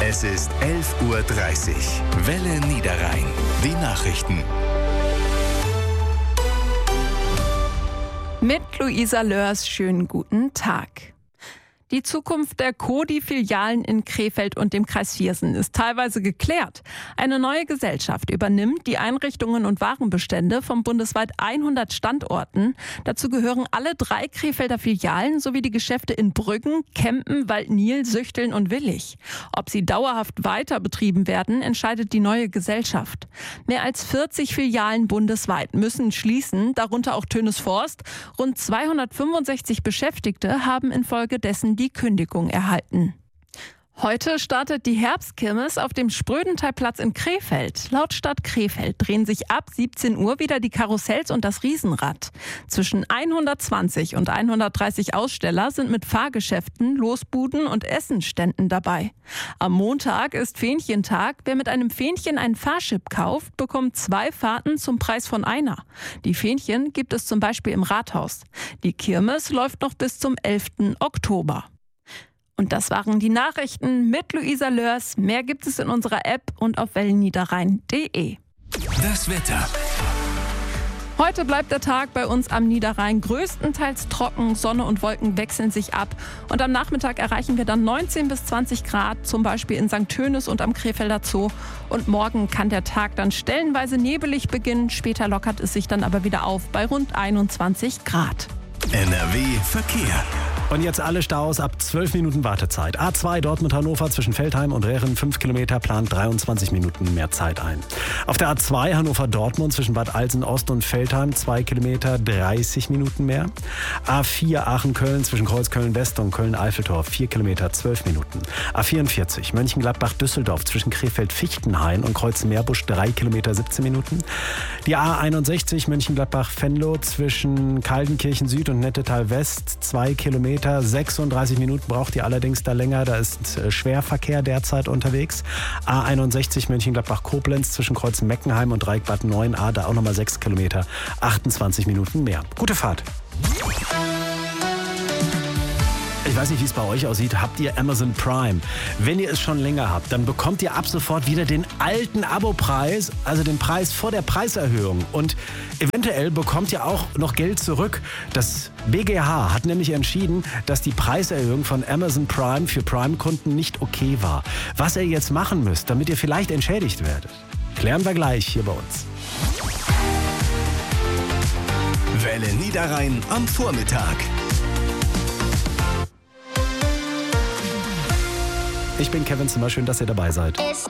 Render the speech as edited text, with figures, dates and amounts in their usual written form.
Es ist 11:30 Uhr. Welle Niederrhein. Die Nachrichten. Mit Luisa Lörs, schönen guten Tag. Die Zukunft der Coty-Filialen in Krefeld und dem Kreis Viersen ist teilweise geklärt. Eine neue Gesellschaft übernimmt die Einrichtungen und Warenbestände von bundesweit 100 Standorten. Dazu gehören alle 3 Krefelder Filialen sowie die Geschäfte in Brüggen, Kempen, Waldnil, Süchteln und Willich. Ob sie dauerhaft weiter betrieben werden, entscheidet die neue Gesellschaft. Mehr als 40 Filialen bundesweit müssen schließen, darunter auch Tönisvorst. Rund 265 Beschäftigte haben infolgedessen die Kündigung erhalten. Heute startet die Herbstkirmes auf dem Sprödentheilplatz in Krefeld. Laut Stadt Krefeld drehen sich ab 17 Uhr wieder die Karussells und das Riesenrad. Zwischen 120 und 130 Aussteller sind mit Fahrgeschäften, Losbuden und Essenständen dabei. Am Montag ist Fähnchentag. Wer mit einem Fähnchen einen Fahrschip kauft, bekommt 2 Fahrten zum Preis von einer. Die Fähnchen gibt es zum Beispiel im Rathaus. Die Kirmes läuft noch bis zum 11. Oktober. Und das waren die Nachrichten mit Luisa Lörs. Mehr gibt es in unserer App und auf wellenniederrhein.de. Das Wetter. Heute bleibt der Tag bei uns am Niederrhein größtenteils trocken. Sonne und Wolken wechseln sich ab. Und am Nachmittag erreichen wir dann 19 bis 20 Grad, zum Beispiel in St. Tönis und am Krefelder Zoo. Und morgen kann der Tag dann stellenweise nebelig beginnen. Später lockert es sich dann aber wieder auf bei rund 21 Grad. NRW Verkehr. Und jetzt alle Staus ab 12 Minuten Wartezeit. A2 Dortmund-Hannover zwischen Feldheim und Rehren 5 Kilometer plant 23 Minuten mehr Zeit ein. Auf der A2 Hannover-Dortmund zwischen Bad Alsen-Ost und Feldheim 2 Kilometer 30 Minuten mehr. A4 Aachen-Köln zwischen Kreuzköln-West und Köln-Eiffeltor 4 Kilometer 12 Minuten. A44 Mönchengladbach-Düsseldorf zwischen Krefeld-Fichtenhain und Kreuz-Meerbusch 3 Kilometer 17 Minuten. Die A61 Mönchengladbach-Venlo zwischen Kaldenkirchen Süd und Nettetal West 2 Kilometer 36 Minuten braucht ihr allerdings da länger. Da ist Schwerverkehr derzeit unterwegs. A61 Mönchengladbach-Koblenz zwischen Kreuzen-Meckenheim und Dreieck-Bad 9a, da auch nochmal 6 Kilometer, 28 Minuten mehr. Gute Fahrt. Ich weiß nicht, wie es bei euch aussieht. Habt ihr Amazon Prime? Wenn ihr es schon länger habt, dann bekommt ihr ab sofort wieder den alten Abopreis, also den Preis vor der Preiserhöhung. Und eventuell bekommt ihr auch noch Geld zurück. Das BGH hat nämlich entschieden, dass die Preiserhöhung von Amazon Prime für Prime-Kunden nicht okay war. Was ihr jetzt machen müsst, damit ihr vielleicht entschädigt werdet, klären wir gleich hier bei uns. Welle Niederrhein am Vormittag. Ich bin Kevin Zimmer, schön, dass ihr dabei seid.